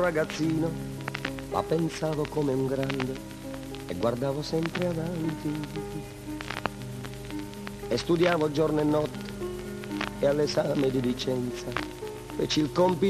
ragazzino la pensavo come un grande e guardavo sempre avanti e studiavo giorno e notte e all'esame di licenza feci il compito